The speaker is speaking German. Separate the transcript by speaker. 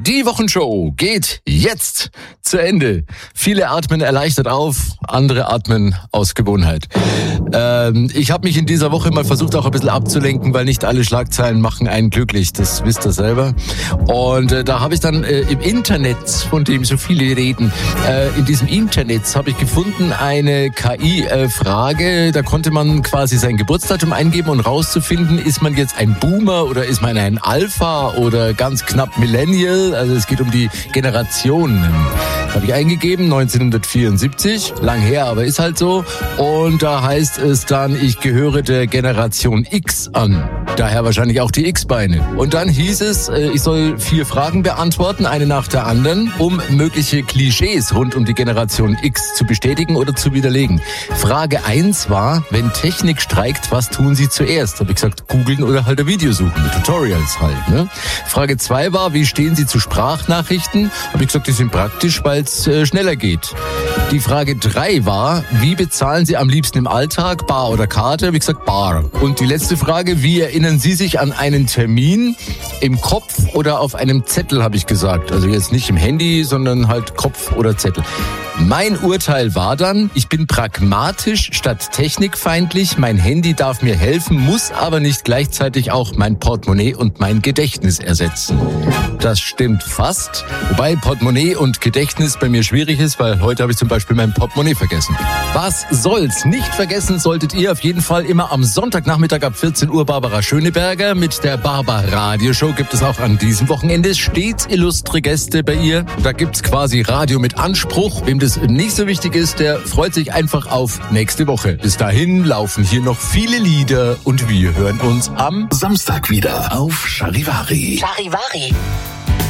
Speaker 1: Die Wochenshow geht jetzt zu Ende. Viele atmen erleichtert auf, andere atmen aus Gewohnheit. Ich habe mich in dieser Woche mal versucht, auch ein bisschen abzulenken, weil nicht alle Schlagzeilen machen einen glücklich. Das wisst ihr selber. Und da habe ich dann im Internet, von dem so viele reden, in diesem Internet habe ich gefunden eine KI-Frage. Da konnte man quasi sein Geburtsdatum eingeben und rauszufinden, ist man jetzt ein Boomer oder ist man ein Alpha oder ganz knapp Millennial. Also es geht um die Generationen. Habe ich eingegeben, 1974, lang her, aber ist halt so. Und da heißt es dann, ich gehöre der Generation X an. Daher wahrscheinlich auch die X-Beine. Und dann hieß es, ich soll 4 Fragen beantworten, eine nach der anderen, um mögliche Klischees rund um die Generation X zu bestätigen oder zu widerlegen. Frage 1 war, wenn Technik streikt, was tun Sie zuerst? Habe ich gesagt, googeln oder halt ein Video suchen, Tutorials halt. Ne? Frage 2 war, wie stehen Sie zu Sprachnachrichten? Habe ich gesagt, die sind praktisch, weil es schneller geht. Die Frage 3 war, wie bezahlen Sie am liebsten im Alltag? Bar oder Karte? Habe ich gesagt, Bar. Und die letzte Frage, wie erinnern Sie sich an einen Termin? Im Kopf oder auf einem Zettel, habe ich gesagt. Also jetzt nicht im Handy, sondern halt Kopf oder Zettel. Mein Urteil war dann, ich bin pragmatisch statt technikfeindlich. Mein Handy darf mir helfen, muss aber nicht gleichzeitig auch mein Portemonnaie und mein Gedächtnis ersetzen. Das stimmt fast. Wobei Portemonnaie und Gedächtnis bei mir schwierig ist, weil heute habe ich zum Beispiel mein Portemonnaie vergessen. Was soll's? Nicht vergessen solltet ihr auf jeden Fall immer am Sonntagnachmittag ab 14 Uhr Barbara Schöneberger. Mit der Barbar-Radio-Show gibt es auch an diesem Wochenende stets illustre Gäste bei ihr. Da gibt's quasi Radio mit Anspruch. Wem das nicht so wichtig ist, der freut sich einfach auf nächste Woche. Bis dahin laufen hier noch viele Lieder und wir hören uns am
Speaker 2: Samstag wieder auf Charivari.
Speaker 3: Charivari.